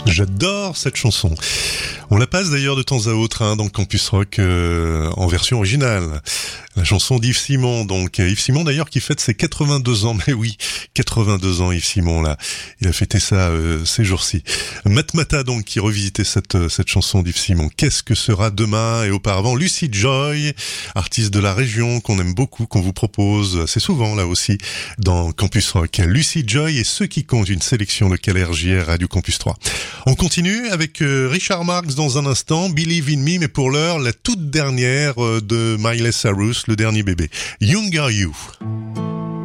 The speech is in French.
J'adore cette chanson. On la passe d'ailleurs de temps à autre dans le Campus Rock en version originale. La chanson d'Yves Simon, donc Yves Simon d'ailleurs qui fête ses 82 ans. Mais oui, 82 ans Yves Simon là. Il a fêté ça ces jours-ci. Matmata donc qui revisitait cette chanson d'Yves Simon. Qu'est-ce que sera demain? Et auparavant Lucy Joy, artiste de la région qu'on aime beaucoup, qu'on vous propose assez souvent là aussi dans Campus Rock. Lucy Joy et ceux qui comptent, une sélection de KLRJR Radio Campus 3. On continue avec Richard Marx dans un instant, Believe in Me, mais pour l'heure, la toute dernière de Miley Cyrus, le dernier bébé. Younger You.